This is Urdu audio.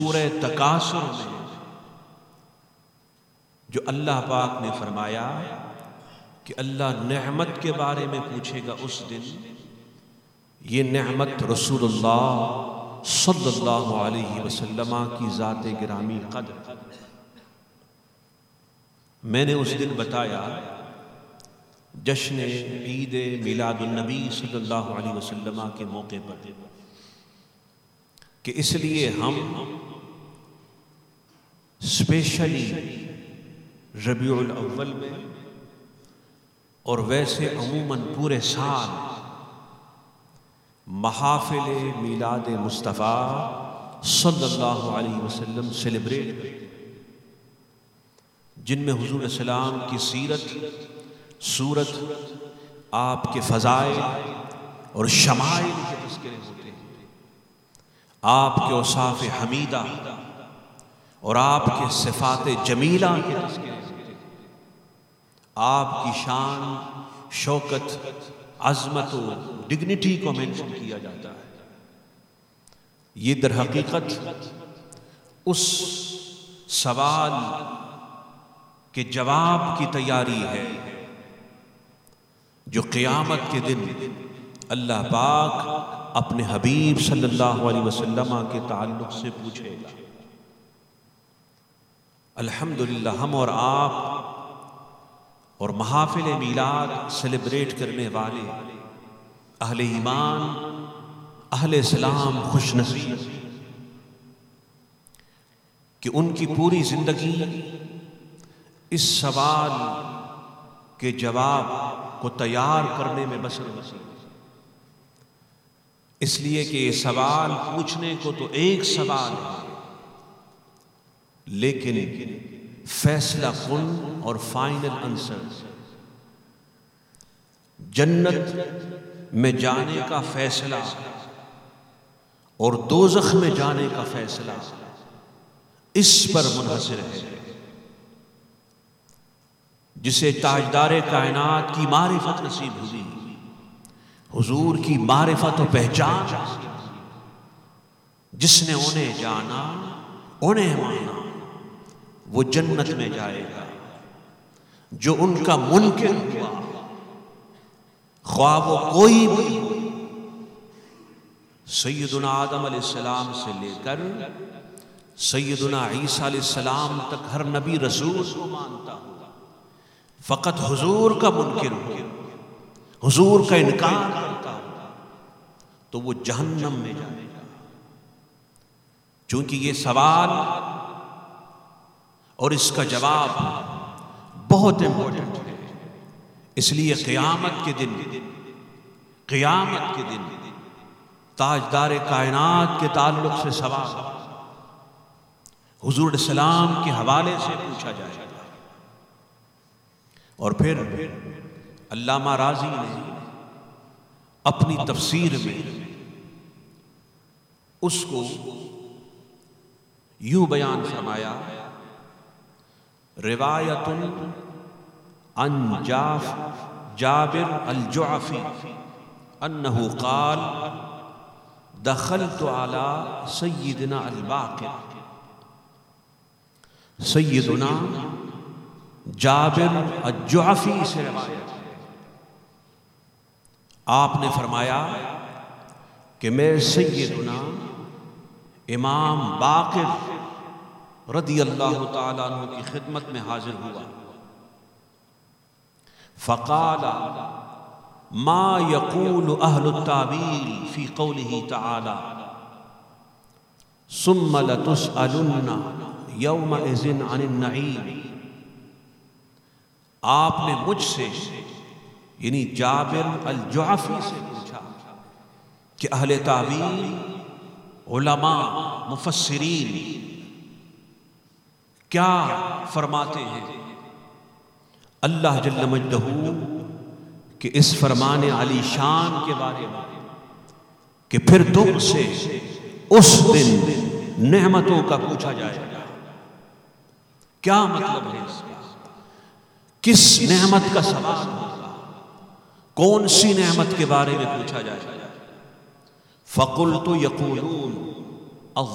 سورہ تکاثر میں جو اللہ پاک نے فرمایا کہ اللہ نعمت کے بارے میں پوچھے گا اس دن، یہ نعمت رسول اللہ صلی اللہ علیہ وسلم کی ذات گرامی قدر۔ میں نے اس دن بتایا جشن عید میلاد النبی صلی اللہ علیہ وسلم کے موقع پر کہ اس لیے ہم اسپیشلی ربیع الاول میں اور ویسے عموماً پورے سال محافل میلاد مصطفیٰ صلی اللہ علیہ وسلم سیلیبریٹ کرتے ہیں، جن میں حضور السلام کی سیرت، صورت، آپ کے فضائل اور شمائل کے تذکرے ہوتے ہیں، آپ کے اوصاف حمیدہ اور آپ کے صفات جمیلہ کے تذکرے ہوتے ہیں، آپ کی شان، شوکت، عظمت و ڈگنیٹی کو مینشن کیا جاتا ہے۔ یہ در حقیقت اس سوال کے جواب کی تیاری ہے جو قیامت کے دن اللہ پاک اپنے حبیب صلی اللہ علیہ وسلم کے تعلق سے پوچھے گا۔ الحمدللہ ہم اور آپ اور محافل میلاد سیلیبریٹ کرنے والے اہل ایمان، اہل اسلام خوش نصیب کہ ان کی پوری زندگی اس سوال کے جواب کو تیار کرنے میں بسر ہوتی ہے، اس لیے کہ یہ سوال پوچھنے کو تو ایک سوال ہے، لیکن فیصلہ کن اور فائنل آنسر، جنت میں جانے کا فیصلہ اور دوزخ میں جانے کا فیصلہ اس پر منحصر ہے۔ جسے تاجدار کائنات کی معرفت نصیب ہوئی، حضور کی معرفت و پہچان، جس نے انہیں جانا، انہیں مانا، وہ جنت میں جائے گا۔ جو ان کا منکر ہوا، خواہ وہ کوئی بھی، سیدنا آدم علیہ السلام سے لے کر سیدنا عیسیٰ علیہ السلام تک ہر نبی رسول کو مانتا ہوا، فقط حضور کا منکر ہو، حضور کا انکار کرتا ہو، تو وہ جہنم میں جائے گا۔ چونکہ یہ سوال اور اس کا جواب بہت امپورٹنٹ ہے، اس لیے قیامت کے دن تاجدار کائنات کے تعلق سے سوال حضور السلام کے حوالے سے پوچھا جائے گا۔ اور پھر علامہ راضی نے اپنی تفسیر میں اس کو یوں بیان فرمایا، روایت عن جابر الجعفی انہ قال دخلت على سیدنا الباقر، سیدنا جابر الجعفی سے روایت ہے، آپ نے فرمایا کہ میں سیدنا امام باقر رضی اللہ تعالیٰ عنہ کی خدمت میں حاضر ہوا، فقال ما يقول اہل التعبیر فی قوله تعالی ثم لتسألن یومئذ عن النعیم۔ آپ نے مجھ سے یعنی جابر الجعفی سے پوچھا کہ اہل تعبیر، علماء، مفسرین کیا فرماتے ہیں اللہ جل مجدہ کہ اس فرمان علی شان کے بارے میں کہ پھر تم سے اس دن نعمتوں کا پوچھا جائے گا۔ کیا مطلب ہے اس کا؟ کس نعمت کا سوال ہوگا؟ کون سی نعمت کے بارے میں پوچھا جائے گا؟ فَقُلْتُ يَقُولُونَ،